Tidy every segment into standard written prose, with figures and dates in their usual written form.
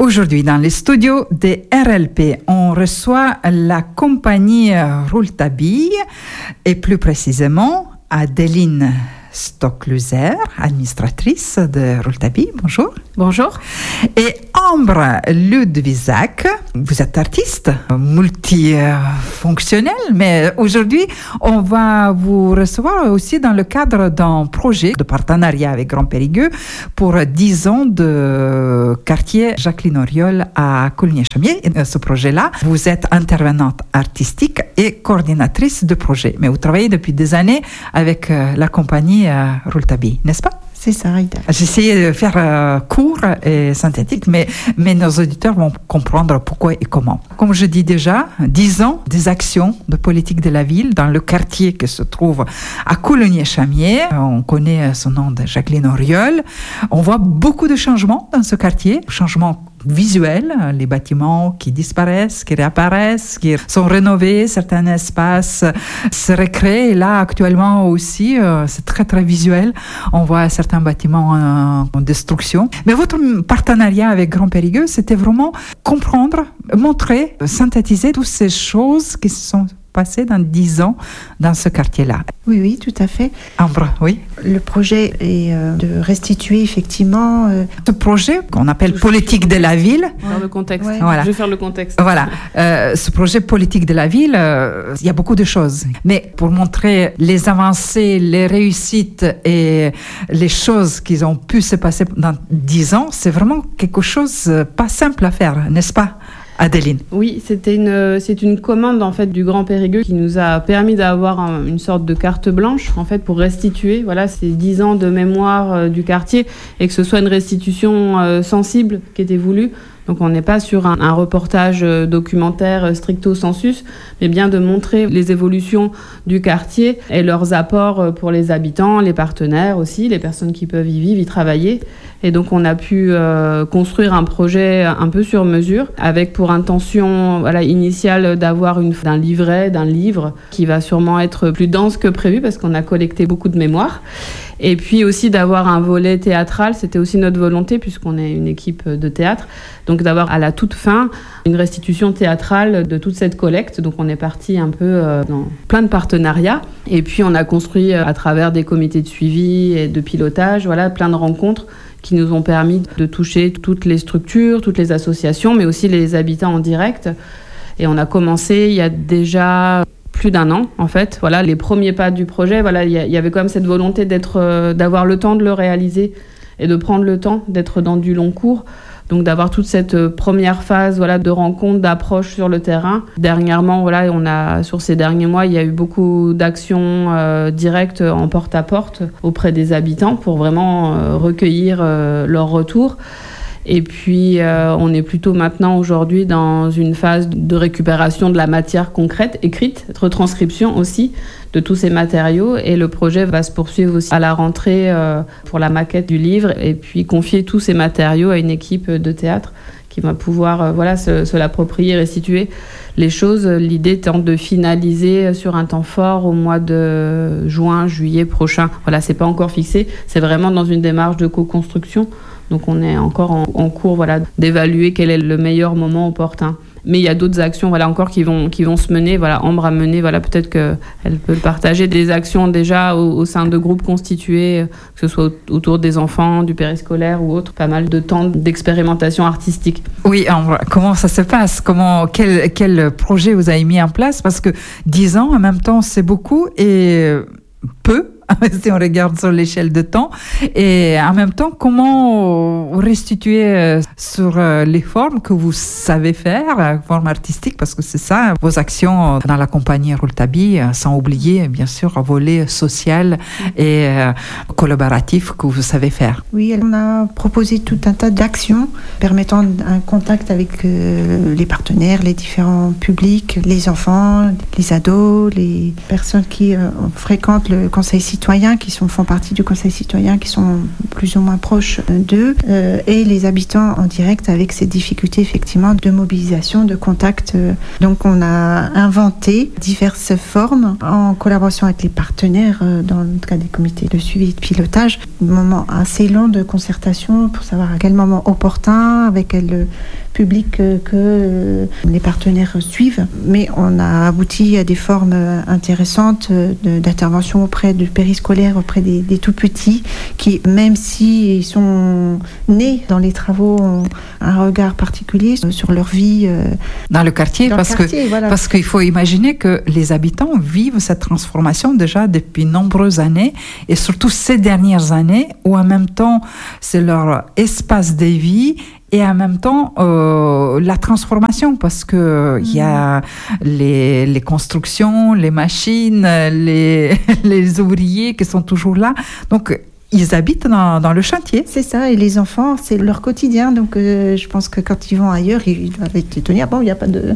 Aujourd'hui, dans les studios des RLP, on reçoit la compagnie Rouletabille et plus précisément Adeline Stocluser, administratrice de Rouletabille. Bonjour. Bonjour. Et Ambre Ludwizak, vous êtes artiste multifonctionnel, mais aujourd'hui, on va vous recevoir aussi dans le cadre d'un projet de partenariat avec Grand Périgueux pour 10 ans de quartier Jacqueline Auriol à Coligny-Chamier. Ce projet-là, vous êtes intervenante artistique et coordinatrice de projet, mais vous travaillez depuis des années avec la compagnie Rouletabille, n'est-ce pas? C'est ça, Rita. J'ai essayé de faire court et synthétique, mais nos auditeurs vont comprendre pourquoi et comment. Comme je dis déjà, 10 ans des actions de politique de la ville dans le quartier qui se trouve à Coligny-Chamier. On connaît son nom de Jacqueline Auriol. On voit beaucoup de changements dans ce quartier, changements visuels, les bâtiments qui disparaissent, qui réapparaissent, qui sont rénovés, certains espaces se recréent. Et là, actuellement aussi, c'est très, très visuel. On voit certains bâtiments en destruction. Mais votre partenariat avec Grand Périgueux, c'était vraiment comprendre, montrer, synthétiser toutes ces choses qui se sont passées dans 10 ans dans ce quartier-là. Oui, tout à fait. Ambre, oui. Le projet est de restituer effectivement... Ce projet qu'on appelle politique de la ville... Faire le contexte. Ouais. Voilà. Je vais faire le contexte. Voilà. Ce projet politique de la ville, il y a beaucoup de choses. Mais pour montrer les avancées, les réussites et les choses qui ont pu se passer dans 10 ans, c'est vraiment quelque chose pas simple à faire, n'est-ce pas, Adeline? Oui, c'est une commande en fait du Grand Périgueux qui nous a permis d'avoir une sorte de carte blanche en fait pour restituer ces 10 ans de mémoire du quartier et que ce soit une restitution sensible qui était voulue. Donc on n'est pas sur un reportage documentaire stricto sensus, mais bien de montrer les évolutions du quartier et leurs apports pour les habitants, les partenaires aussi, les personnes qui peuvent y vivre, y travailler. Et donc on a pu construire un projet un peu sur mesure, avec pour intention initiale d'avoir d'un livret, d'un livre qui va sûrement être plus dense que prévu parce qu'on a collecté beaucoup de mémoire. Et puis aussi d'avoir un volet théâtral, c'était aussi notre volonté puisqu'on est une équipe de théâtre. Donc d'avoir à la toute fin une restitution théâtrale de toute cette collecte. Donc on est parti un peu dans plein de partenariats. Et puis on a construit à travers des comités de suivi et de pilotage, plein de rencontres qui nous ont permis de toucher toutes les structures, toutes les associations, mais aussi les habitants en direct. Et on a commencé il y a déjà plus d'1 an, en fait. Les premiers pas du projet, il y avait quand même cette volonté d'avoir le temps de le réaliser et de prendre le temps d'être dans du long cours. Donc d'avoir toute cette première phase de rencontre, d'approche sur le terrain. Dernièrement, sur ces derniers mois, il y a eu beaucoup d'actions directes en porte-à-porte auprès des habitants pour vraiment recueillir leur retour. Et puis, on est plutôt maintenant, aujourd'hui, dans une phase de récupération de la matière concrète, écrite, retranscription aussi de tous ces matériaux. Et le projet va se poursuivre aussi à la rentrée pour la maquette du livre et puis confier tous ces matériaux à une équipe de théâtre qui va pouvoir se l'approprier, restituer les choses. L'idée étant de finaliser sur un temps fort au mois de juin, juillet prochain. C'est pas encore fixé, c'est vraiment dans une démarche de co-construction. Donc on est encore en cours d'évaluer quel est le meilleur moment opportun. Mais il y a d'autres actions encore qui vont se mener. Ambre a mené, peut-être qu'elle peut le partager, des actions déjà au sein de groupes constitués, que ce soit autour des enfants, du périscolaire ou autre. Pas mal de temps d'expérimentation artistique. Oui, Ambre, comment ça se passe? Quel projet vous avez mis en place? Parce que 10 ans, en même temps, c'est beaucoup et peu. Si on regarde sur l'échelle de temps. Et en même temps, comment restituer sur les formes que vous savez faire, formes artistiques, parce que c'est ça, vos actions dans la compagnie Rouletabille, sans oublier, bien sûr, un volet social et collaboratif que vous savez faire. Oui, on a proposé tout un tas d'actions permettant un contact avec les partenaires, les différents publics, les enfants, les ados, les personnes qui fréquentent le conseil citoyen citoyens qui font partie du conseil citoyen, qui sont plus ou moins proches d'eux, et les habitants en direct avec ces difficultés effectivement de mobilisation, de contact. Donc on a inventé diverses formes en collaboration avec les partenaires dans le cas des comités de suivi et de pilotage. Un moment assez long de concertation pour savoir à quel moment opportun, avec quel public que les partenaires suivent. Mais on a abouti à des formes intéressantes d'intervention auprès du périscolaire, auprès des tout petits, qui, même s'ils sont nés dans les travaux, ont un regard particulier sur leur vie. Dans le quartier, parce qu'il faut imaginer que les habitants vivent cette transformation déjà depuis nombreuses années, et surtout ces dernières années, où en même temps, c'est leur espace de vie, et en même temps, la transformation, parce que il y a les constructions, les machines, les ouvriers qui sont toujours là. Donc, ils habitent dans le chantier. C'est ça, et les enfants, c'est leur quotidien. Donc, je pense que quand ils vont ailleurs, ils doivent être étonnés. Bon, il n'y a pas de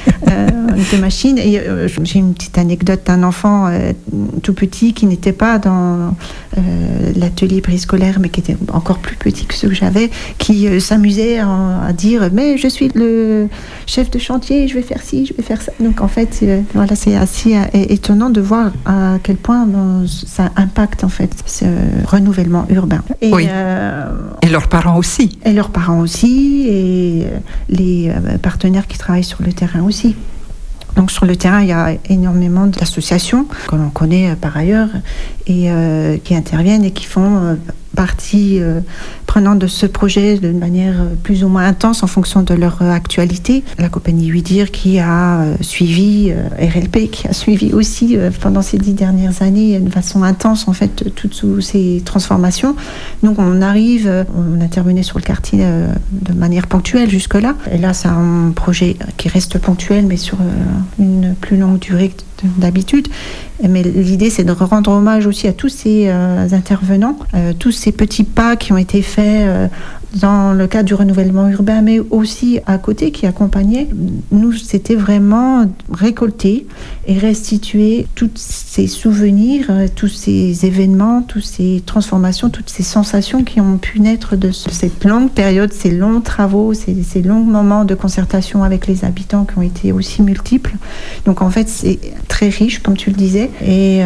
machine. Et j'ai une petite anecdote d'un enfant tout petit qui n'était pas dans l'atelier périscolaire, mais qui était encore plus petit que ceux que j'avais, qui s'amusait à dire « Mais je suis le chef de chantier, je vais faire ci, je vais faire ça ». Donc, en fait, voilà, c'est assez étonnant de voir à quel point ça impacte, en fait, ce renouvellement urbain. Et, oui. Et leurs parents aussi. Et leurs parents aussi, et les partenaires qui travaillent sur le terrain aussi. Donc sur le terrain, il y a énormément d'associations que l'on connaît par ailleurs et qui interviennent et qui font partie prenante de ce projet d'une manière plus ou moins intense en fonction de leur actualité. La compagnie Huidir qui a suivi, RLP qui a suivi aussi pendant ces 10 dernières années de façon intense en fait toutes ces transformations. Donc on intervenait sur le quartier de manière ponctuelle jusque-là. Et là c'est un projet qui reste ponctuel mais sur une plus longue durée d'habitude. Mais l'idée, c'est de rendre hommage aussi à tous ces intervenants, tous ces petits pas qui ont été faits dans le cadre du renouvellement urbain, mais aussi à côté, qui accompagnaient. Nous, c'était vraiment récolter et restituer tous ces souvenirs, tous ces événements, toutes ces transformations, toutes ces sensations qui ont pu naître de cette longue période, ces longs travaux, ces longs moments de concertation avec les habitants qui ont été aussi multiples. Donc en fait, c'est très riche, comme tu le disais. Et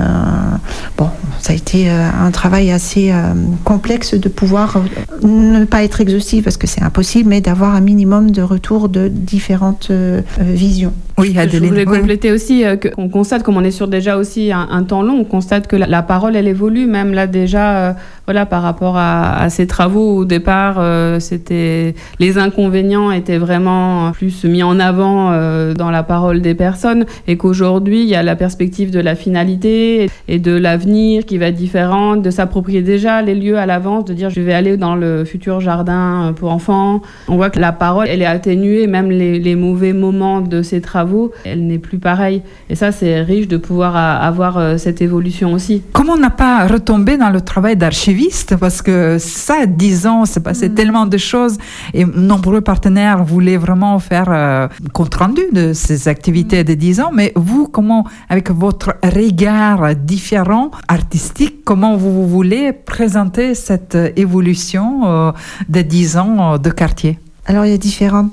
ça a été un travail assez complexe de pouvoir ne pas être exhaustif parce que c'est impossible, mais d'avoir un minimum de retour de différentes visions. Oui, Adéline. Je voulais compléter aussi qu'on constate, comme on est sur déjà aussi un temps long, on constate que la parole, elle évolue, même là déjà, par rapport à ces travaux, au départ, les inconvénients étaient vraiment plus mis en avant dans la parole des personnes, et qu'aujourd'hui, il y a la perspective de la finalité et de l'avenir qui va être différente, de s'approprier déjà les lieux à l'avance, de dire je vais aller dans le futur jardin pour enfants. On voit que la parole, elle est atténuée, même les mauvais moments de ces travaux, elle n'est plus pareille. Et ça, c'est riche de pouvoir avoir cette évolution aussi. Comment on n'a pas retombé dans le travail d'archiviste? Parce que ça, 10 ans, c'est passé tellement de choses et nombreux partenaires voulaient vraiment faire un compte-rendu de ces activités de 10 ans. Mais vous, comment, avec votre regard différent, artistique, comment vous voulez présenter cette évolution de 10 ans de quartier? Alors, il y a différents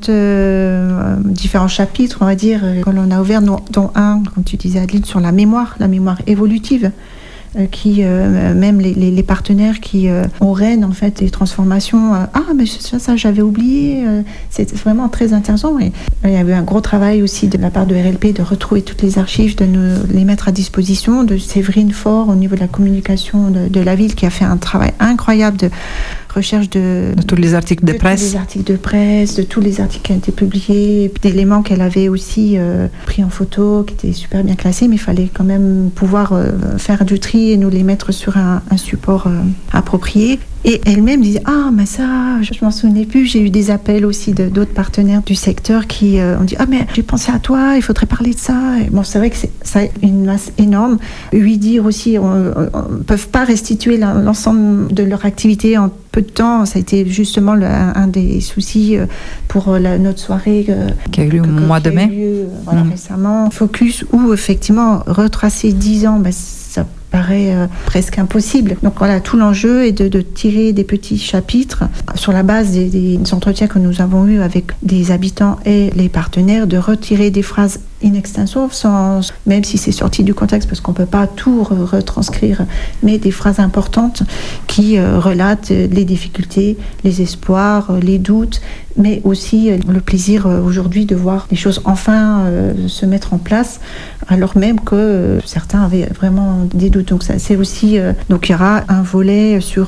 chapitres, on va dire, que l'on a ouverts, dont un, comme tu disais, Adeline, sur la mémoire évolutive, qui, même les partenaires qui auraient, en fait, des transformations. Mais ça j'avais oublié. C'est vraiment très intéressant. Et il y a eu un gros travail aussi de la part de RLP de retrouver toutes les archives, de nous les mettre à disposition, de Séverine Faure au niveau de la communication de la ville, qui a fait un travail incroyable de recherche de tous les articles de presse. Tous les articles de presse, de tous les articles qui ont été publiés, d'éléments qu'elle avait aussi pris en photo, qui étaient super bien classés, mais il fallait quand même pouvoir faire du tri et nous les mettre sur un support approprié. Et elle-même disait « Ah, mais ça, je m'en souvenais plus ». J'ai eu des appels aussi d'autres partenaires du secteur qui ont dit « Ah, mais j'ai pensé à toi, il faudrait parler de ça ». Et bon, c'est vrai que ça a une masse énorme. Huidir aussi, ne peuvent pas restituer l'ensemble de leur activité en peu de temps. Ça a été justement un des soucis pour notre soirée qui a eu lieu au mois de mai. Récemment. Focus où, effectivement, retracer 10 ans, ça paraît presque impossible. Donc voilà, tout l'enjeu est de tirer des petits chapitres sur la base des entretiens que nous avons eus avec des habitants et les partenaires, de retirer des phrases in extenso, même si c'est sorti du contexte, parce qu'on ne peut pas tout retranscrire, mais des phrases importantes qui relatent les difficultés, les espoirs, les doutes, mais aussi le plaisir aujourd'hui de voir les choses enfin se mettre en place, alors même que certains avaient vraiment des doutes. Donc ça, c'est aussi, donc il y aura un volet sur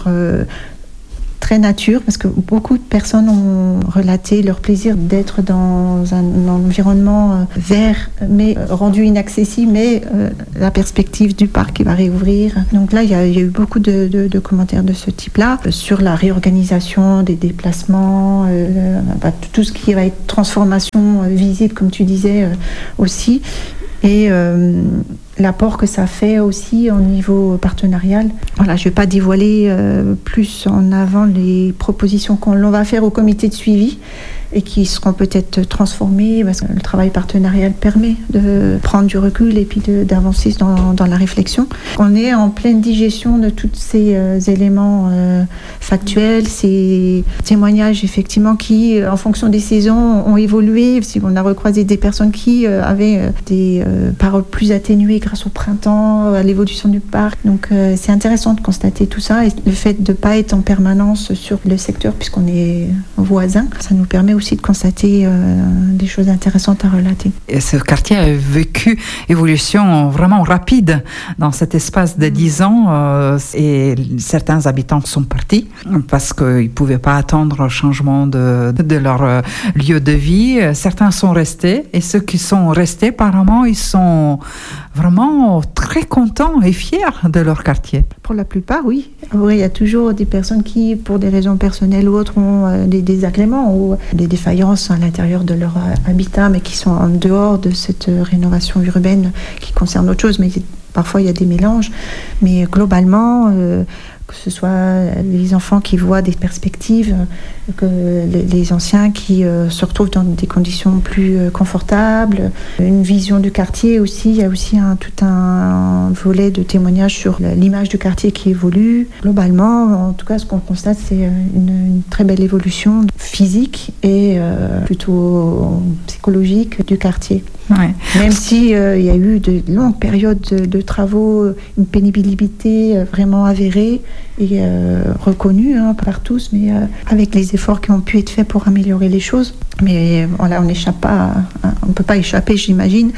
très nature, parce que beaucoup de personnes ont relaté leur plaisir d'être dans un environnement vert, mais rendu inaccessible, mais la perspective du parc qui va réouvrir. Donc là, il y a eu beaucoup de commentaires de ce type-là, sur la réorganisation des déplacements, tout ce qui va être transformation visible, comme tu disais aussi, et l'apport que ça fait aussi au niveau partenarial. Voilà, je ne vais pas dévoiler plus en avant les propositions qu'on va faire au comité de suivi et qui seront peut-être transformées, parce que le travail partenarial permet de prendre du recul et puis d'avancer dans la réflexion. On est en pleine digestion de tous ces éléments factuels, ces témoignages effectivement qui, en fonction des saisons, ont évolué. Si on a recroisé des personnes qui avaient des paroles plus atténuées grâce au printemps, à l'évolution du parc. Donc c'est intéressant de constater tout ça, et le fait de ne pas être en permanence sur le secteur puisqu'on est voisins, ça nous permet aussi de constater des choses intéressantes à relater. Et ce quartier a vécu évolution vraiment rapide dans cet espace de 10 ans et certains habitants sont partis parce qu'ils ne pouvaient pas attendre le changement de leur lieu de vie. Certains sont restés, et ceux qui sont restés, apparemment, ils sont vraiment très contents et fiers de leur quartier. Pour la plupart, oui. Après, il y a toujours des personnes qui, pour des raisons personnelles ou autres, ont des désagréments ou des défaillances à l'intérieur de leur habitat, mais qui sont en dehors de cette rénovation urbaine qui concerne autre chose. Mais parfois, il y a des mélanges. Mais globalement, que ce soit les enfants qui voient des perspectives, que les anciens qui se retrouvent dans des conditions plus confortables, une vision du quartier aussi. Il y a aussi tout un volet de témoignages sur l'image du quartier qui évolue. Globalement, en tout cas, ce qu'on constate, c'est une très belle évolution physique et plutôt psychologique du quartier. Ouais. Même si il y a eu de longues périodes de travaux, une pénibilité vraiment avérée et reconnue par tous, mais avec les efforts qui ont pu être faits pour améliorer les choses. Mais voilà, on ne peut pas échapper, j'imagine,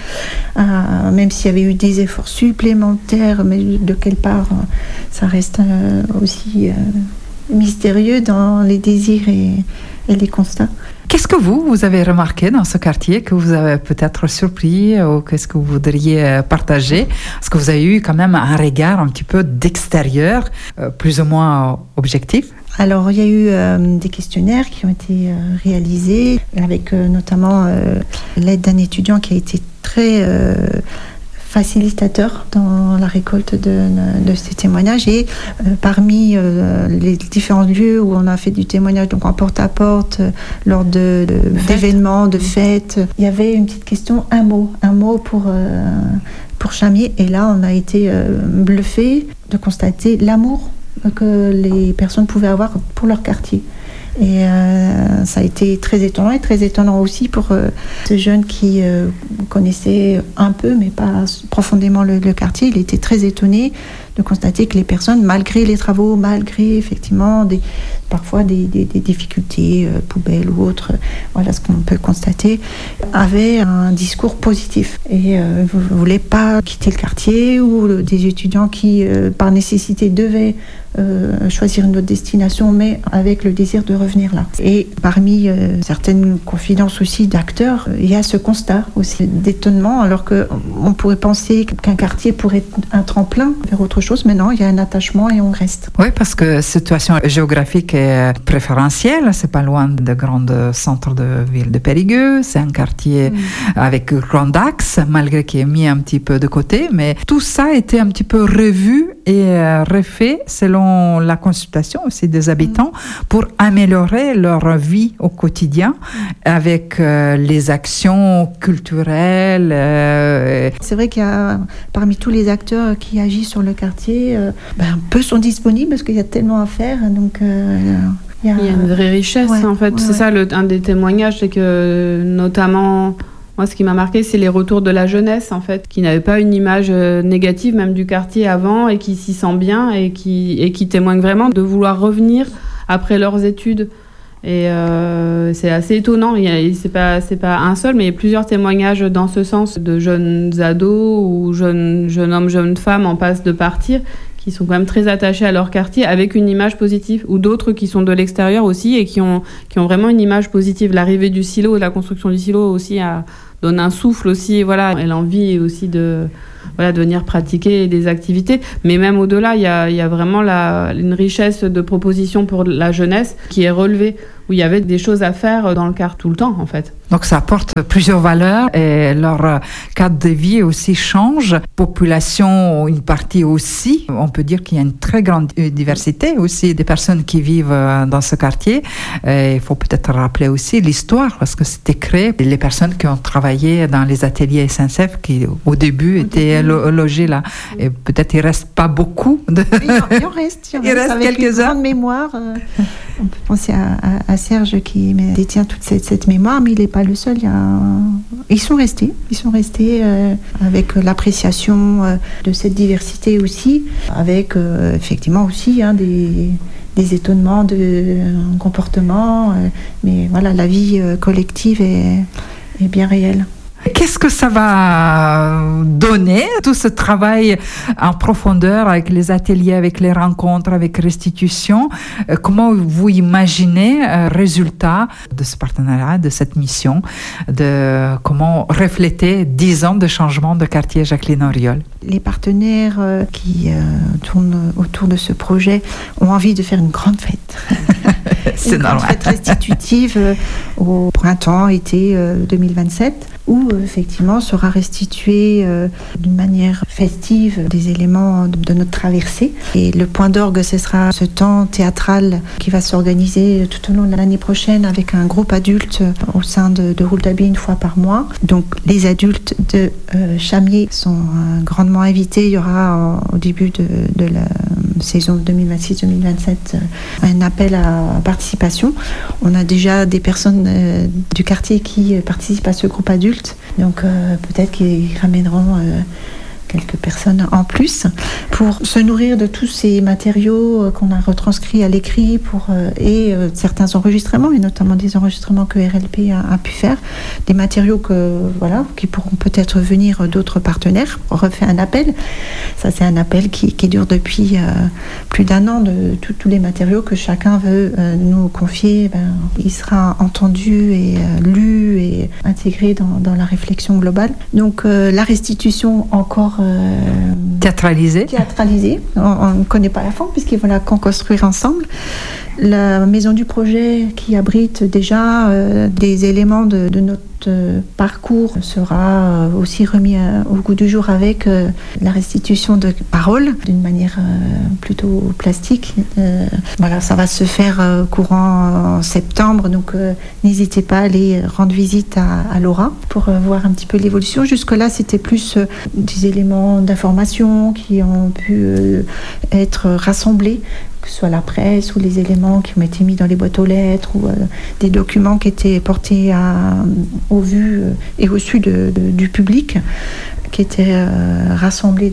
même s'il y avait eu des efforts supplémentaires, mais de quelle part, ça reste aussi mystérieux dans les désirs et les constats. Qu'est-ce que vous avez remarqué dans ce quartier que vous avez peut-être surpris, ou qu'est-ce que vous voudriez partager? Parce que vous avez eu quand même un regard un petit peu d'extérieur, plus ou moins objectif. Alors, il y a eu des questionnaires qui ont été réalisés, avec notamment l'aide d'un étudiant qui a été très facilitateur dans la récolte de ces témoignages, et parmi les différents lieux où on a fait du témoignage, donc en porte-à-porte, lors d'événements, de fêtes, il y avait une petite question, un mot pour Chamiers, et là on a été bluffé de constater l'amour que les personnes pouvaient avoir pour leur quartier. Et ça a été très étonnant, et très étonnant aussi pour ce jeune qui connaissait un peu, mais pas profondément le quartier. Il était très étonné de constater que les personnes, malgré les travaux, malgré effectivement parfois des difficultés, poubelles ou autres, voilà ce qu'on peut constater, avaient un discours positif et ne voulaient pas quitter le quartier, ou des étudiants qui, par nécessité, devaient choisir une autre destination, mais avec le désir de revenir là. Et parmi certaines confidences aussi d'acteurs, il y a ce constat aussi d'étonnement, alors qu'on pourrait penser qu'un quartier pourrait être un tremplin vers autre chose, mais non, il y a un attachement et on reste. Oui, parce que situation géographique est préférentielle, c'est pas loin de grands centres de ville de Périgueux, c'est un quartier avec grand axe, malgré qu'il est mis un petit peu de côté, mais tout ça a été un petit peu revu est refait selon la consultation aussi des habitants pour améliorer leur vie au quotidien avec les actions culturelles. C'est vrai qu'il y a parmi tous les acteurs qui agissent sur le quartier, peu sont disponibles parce qu'il y a tellement à faire. Donc, il y a une vraie richesse en fait. C'est ça un des témoignages, c'est que notamment, moi ce qui m'a marqué, c'est les retours de la jeunesse en fait, qui n'avait pas une image négative même du quartier avant et qui s'y sent bien et qui témoignent vraiment de vouloir revenir après leurs études. Et c'est assez étonnant. C'est pas un seul, mais il y a plusieurs témoignages dans ce sens de jeunes ados ou jeunes hommes, jeunes femmes en passe de partir, qui sont quand même très attachés à leur quartier avec une image positive, ou d'autres qui sont de l'extérieur aussi et qui ont vraiment une image positive. L'arrivée du silo et la construction du silo aussi donne un souffle aussi, voilà, et l'envie aussi de venir pratiquer des activités. Mais même au-delà, il y a vraiment une richesse de propositions pour la jeunesse qui est relevée, où il y avait des choses à faire dans le quart tout le temps, en fait. Donc ça apporte plusieurs valeurs et leur cadre de vie aussi change. Population, une partie aussi. On peut dire qu'il y a une très grande diversité aussi des personnes qui vivent dans ce quartier. Et il faut peut-être rappeler aussi l'histoire, parce que c'était créé. Les personnes qui ont travaillé dans les ateliers SNCF qui au début étaient logées là. Et peut-être il reste pas beaucoup. Il en reste avec quelques-uns. Une grande mémoire. On peut penser à Serge qui détient toute cette mémoire, mais il n'est pas le seul. Ils sont restés avec l'appréciation de cette diversité aussi, avec effectivement aussi des étonnements de comportement, mais voilà, la vie collective est bien réelle. Qu'est-ce que ça va donner, tout ce travail en profondeur avec les ateliers, avec les rencontres, avec restitution? Comment vous imaginez le résultat de ce partenariat, de cette mission, de comment refléter 10 ans de changement de quartier Jacqueline Auriol? Les partenaires qui tournent autour de ce projet ont envie de faire une grande fête. C'est normal. Une grande fête restitutive au printemps-été 2027. Où effectivement sera restitué d'une manière festive des éléments de notre traversée. Et le point d'orgue, ce sera ce temps théâtral qui va s'organiser tout au long de l'année prochaine avec un groupe adulte au sein de Rouletabille une fois par mois. Donc les adultes de Chamiers sont grandement invités. Il y aura au début de la saison 2026-2027 un appel à participation. On a déjà des personnes du quartier qui participent à ce groupe adulte. Donc peut-être qu'ils ramèneront quelques personnes en plus pour se nourrir de tous ces matériaux qu'on a retranscrits à l'écrit et certains enregistrements, et notamment des enregistrements que RLP a pu faire, des matériaux qui pourront peut-être venir d'autres partenaires. On refait un appel. Ça, c'est un appel qui dure depuis plus d'1 an, de tous les matériaux que chacun veut nous confier. Il sera entendu et lu et intégré dans la réflexion globale. Donc la restitution encore théâtralisée. On ne connaît pas la forme puisqu'ils vont la construire ensemble. La maison du projet qui abrite déjà des éléments de notre parcours sera aussi remis au goût du jour avec la restitution de paroles d'une manière plutôt plastique. Ça va se faire courant septembre, donc n'hésitez pas à aller rendre visite à Laura pour voir un petit peu l'évolution. Jusque-là, c'était plus des éléments d'information qui ont pu être rassemblés, que ce soit la presse ou les éléments qui ont été mis dans les boîtes aux lettres ou des documents qui étaient portés au vu et au su du public, qui étaient rassemblés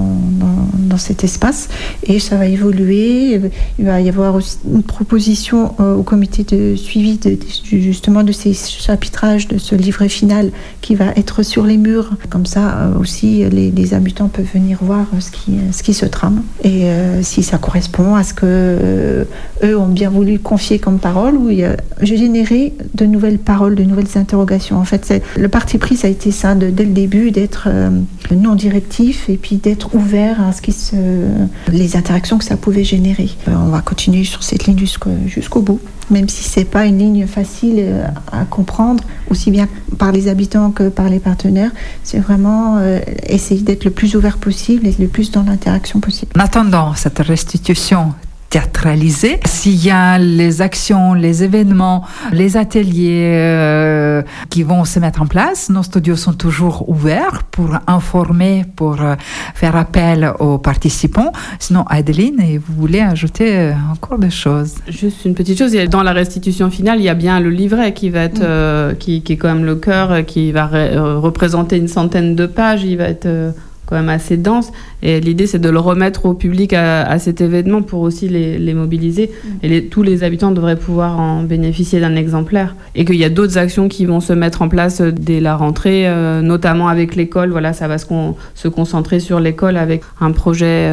dans cet espace. Et ça va évoluer. Il va y avoir aussi une proposition au comité de suivi justement de ces chapitrages, de ce livret final qui va être sur les murs. Comme ça aussi, les habitants peuvent venir voir ce qui se trame et si ça correspond à ce que eux ont bien voulu confier comme parole, ou j'ai généré de nouvelles paroles, de nouvelles interrogations. En fait, le parti pris, ça a été ça dès le début, d'être non directif et puis d'être ouvert à les interactions que ça pouvait générer. On va continuer sur cette ligne jusqu'au bout, même si c'est pas une ligne facile à comprendre, aussi bien par les habitants que par les partenaires. C'est vraiment essayer d'être le plus ouvert possible et le plus dans l'interaction possible. En attendant cette restitution théâtralisée, s'il y a les actions, les événements, les ateliers qui vont se mettre en place, nos studios sont toujours ouverts pour informer, pour faire appel aux participants. Sinon, Adeline, vous voulez ajouter encore des choses? Juste une petite chose, dans la restitution finale, il y a bien le livret qui va être, qui est quand même le cœur, qui va représenter une centaine de pages, il va être quand même assez dense, et l'idée c'est de le remettre au public à cet événement pour aussi les mobiliser, et tous les habitants devraient pouvoir en bénéficier d'un exemplaire, et qu'il y a d'autres actions qui vont se mettre en place dès la rentrée, notamment avec l'école. Voilà, ça va se concentrer sur l'école avec un projet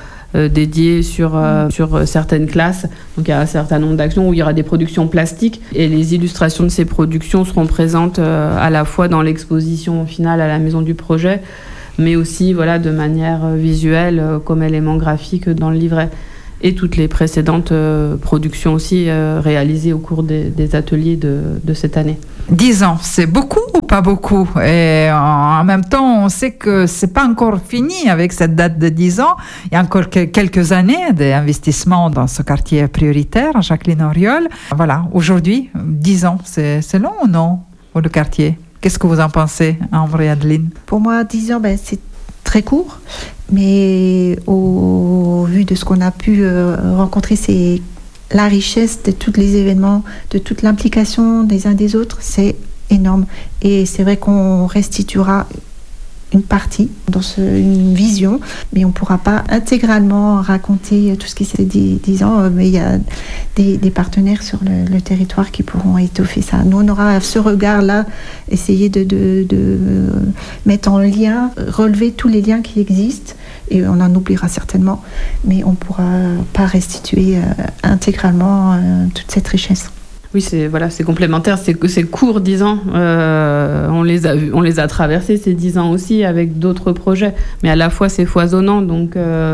dédié sur certaines classes. Donc il y a un certain nombre d'actions où il y aura des productions plastiques, et les illustrations de ces productions seront présentes à la fois dans l'exposition finale à la Maison du Projet, mais aussi de manière visuelle comme élément graphique dans le livret. Et toutes les précédentes productions aussi réalisées au cours des ateliers de cette année. 10 ans, c'est beaucoup ou pas beaucoup? Et en même temps, on sait que c'est pas encore fini avec cette date de 10 ans. Il y a encore quelques années d'investissement dans ce quartier prioritaire, Jacqueline Auriol. Voilà, aujourd'hui, 10 ans, c'est long ou non pour le quartier? Qu'est-ce que vous en pensez, Ambre et Adeline? Pour moi, 10 ans, c'est très court, mais au vu de ce qu'on a pu rencontrer, c'est la richesse de tous les événements, de toute l'implication des uns des autres, c'est énorme. Et c'est vrai qu'on restituera une partie dans une vision, mais on ne pourra pas intégralement raconter tout ce qui s'est dit 10 ans, mais il y a des partenaires sur le territoire qui pourront étoffer ça. Nous, on aura ce regard-là, essayer de mettre en lien, relever tous les liens qui existent, et on en oubliera certainement, mais on ne pourra pas restituer intégralement toute cette richesse. Oui, c'est complémentaire, c'est court 10 ans. On les a traversés ces 10 ans aussi avec d'autres projets, mais à la fois c'est foisonnant, donc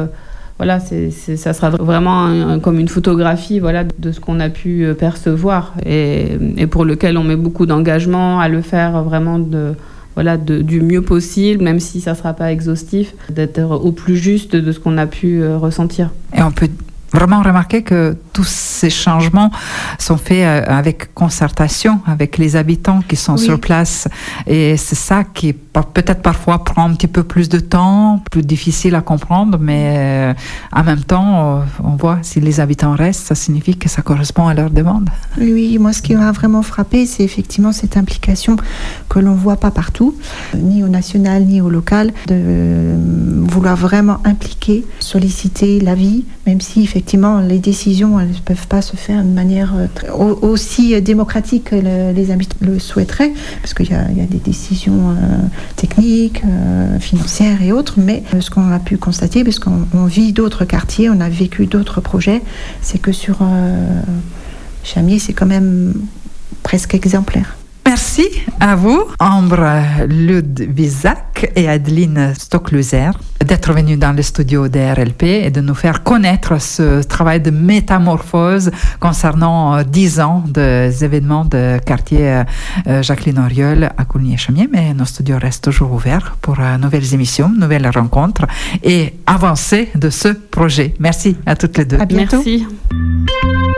ça sera vraiment comme une photographie de ce qu'on a pu percevoir, et pour lequel on met beaucoup d'engagement à le faire vraiment du mieux possible, même si ça ne sera pas exhaustif, d'être au plus juste de ce qu'on a pu ressentir. Et on peut vraiment remarquer que tous ces changements sont faits avec concertation avec les habitants qui sont sur place, et c'est ça qui peut-être parfois prend un petit peu plus de temps, plus difficile à comprendre, mais en même temps on voit si les habitants restent, ça signifie que ça correspond à leurs demandes. Oui, moi ce qui m'a vraiment frappé, c'est effectivement cette implication que l'on voit pas partout, ni au national ni au local, de vouloir vraiment impliquer, solliciter l'avis, même si effectivement les décisions elles ne peuvent pas se faire de manière aussi démocratique que les habitants le souhaiteraient, parce qu'il y a des décisions techniques, financières et autres, mais ce qu'on a pu constater, parce qu'on vit d'autres quartiers, on a vécu d'autres projets, c'est que sur Chamiers, c'est quand même presque exemplaire. Merci à vous, Ambre Ludwigsak et Adeline Stokluser, d'être venus dans le studio DRLP et de nous faire connaître ce travail de métamorphose concernant 10 ans des événements de quartier Jacqueline Auriol à Coulnier-Chamiers. Mais nos studios restent toujours ouverts pour nouvelles émissions, nouvelles rencontres et avancées de ce projet. Merci à toutes les deux. À bientôt. Merci.